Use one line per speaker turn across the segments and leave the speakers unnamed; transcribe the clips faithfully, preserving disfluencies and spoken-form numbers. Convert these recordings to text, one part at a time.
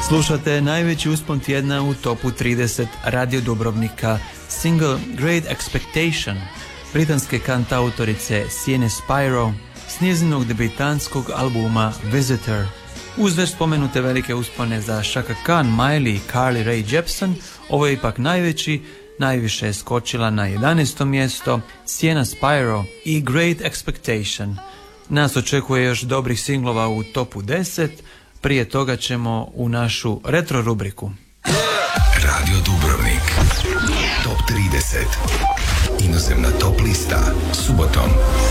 Slušate najveći uspon tjedna u topu trideset Radio Dubrovnika, single Great Expectation britanske kantautorice Siene Spyro s njezinog debitanskog albuma Visitor. Uz već spomenute velike uspone za Chaka Khan, Miley i Carly Rae Jepsen, ovo je ipak najveći, najviše je skočila na jedanaesto mjesto Siene Spyro i Great Expectation. Nas očekuje još dobrih singlova u topu deset, prije toga ćemo u našu retro rubriku.
Radio Dubrovnik, top trideset, inozemna top lista, subotom.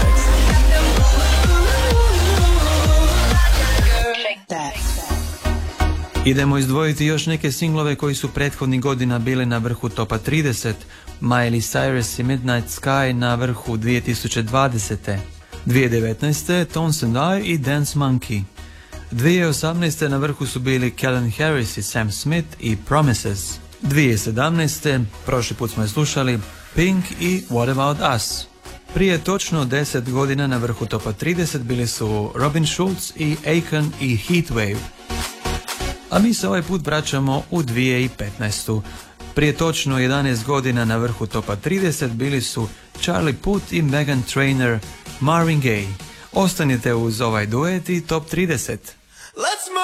Idemo izdvojiti još neke singlove koji su prethodnih godina bili na vrhu topa trideset. Miley Cyrus i Midnight Sky na vrhu dvije tisuće dvadesete. dvije tisuće devetnaeste. Tones and I i Dance Monkey. dvije tisuće osamnaeste. na vrhu su bili Calvin Harris i Sam Smith i Promises. dvije tisuće sedamnaeste. prošli put smo je slušali, Pink i What About Us. Prije točno deset godina na vrhu topa trideset bili su Robin Schulz i Akon i Heatwave. A mi se ovaj put vraćamo u dvije tisuće petnaestu. Prije točno jedanaest godina na vrhu topa trideset bili su Charlie Puth i Meghan Trainor, Marvin Gaye. Ostanite uz ovaj duet i top trideset.